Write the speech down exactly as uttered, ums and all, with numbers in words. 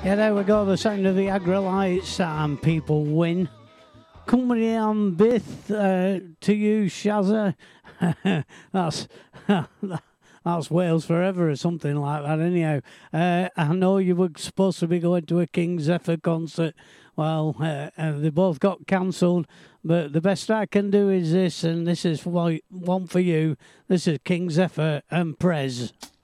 Yeah, there we go, the sound of the Agrolites, and people win. Company on Bith, uh, to you, Shazza. that's that's Wales Forever or something like that. Anyhow, uh, I know you were supposed to be going to a King Zephyr concert. Well, uh, uh, they both got cancelled, but the best I can do is this, and this is one for you. This is King Zephyr and Prez.